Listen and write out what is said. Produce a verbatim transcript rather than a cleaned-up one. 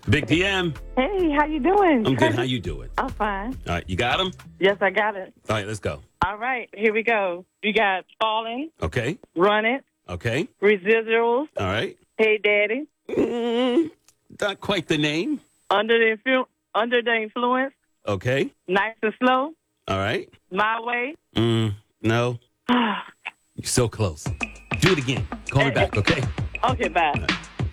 Big D M. Hey, how you doing? I'm good. How you doing? I'm fine. All right, you got him? Yes, I got it. All right, let's go. All right, here we go. You got Falling, Okay. Run It, Okay. Residuals, All right. Hey Daddy, Mm, not quite the name. Under the Influ- Under the Influence, Okay. Nice and Slow, All right. My Way. Mm, no. You're so close. Do it again. Call me back, okay? Okay, bye.